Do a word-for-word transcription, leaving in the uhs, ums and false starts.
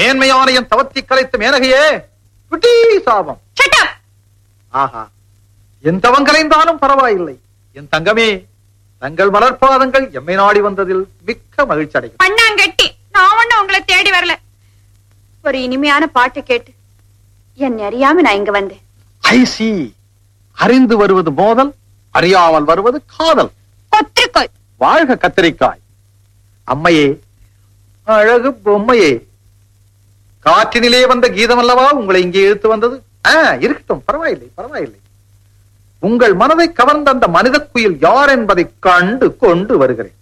மேன்மையான என் தவத்தி கலைத்த மேனகையே, விட்டி சாபம். ஆஹா, என் தவம் கலைந்தாலும் பரவாயில்லை. என் தங்கமே, தங்கள் மலர்பாதங்கள் எம்மை நாடி வந்ததில் மிக்க மகிழ்ச்சி அடைகிறேன். பண்ணாங்கட்டி, நான் ஒண்ணு உங்களை தேடி வரல. ஒரு இனிமையான பாட்டு கேட்டு என் அறியாம நான் இங்க வந்தேன். ஐசி, அறிந்து வருவது மோதல், அறியாமல் வருவது காதல். கொத்திருக்கோய். வாழ்க கத்திரிக்காய். அம்மையே, அழகு பொம்மையே, காற்றினிலே வந்த கீதம் அல்லவா உங்களை இங்கே இழுத்து வந்தது? இருக்கட்டும், பரவாயில்லை பரவாயில்லை. உங்கள் மனதை கவர்ந்த அந்த மனித குயில் யார் என்பதை கண்டு கொண்டு வருகிறேன்.